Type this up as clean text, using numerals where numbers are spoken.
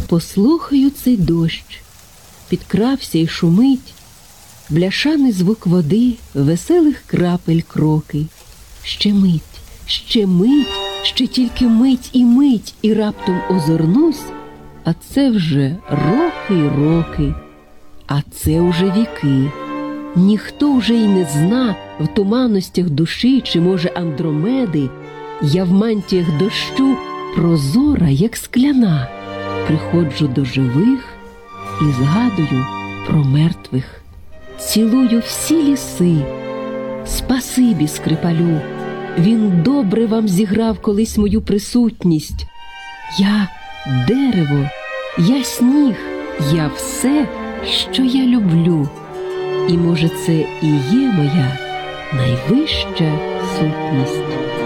Послухаю цей дощ, підкрався й шумить, бляшаний звук води, веселих крапель кроки. Ще мить, ще мить, ще тільки мить, і раптом озирнусь, а це вже роки й роки, а це уже віки. Ніхто вже й не зна в туманностях душі, чи, може, Андромеди, я в мантіях дощу прозора, як скляна, приходжу до живих і згадую про мертвих. Цілую всі ліси, спасибі Скрипалю, він добре вам зіграв колись мою присутність. Я дерево, я сніг, я все, що я люблю. І, може, це і є моя найвища сутність.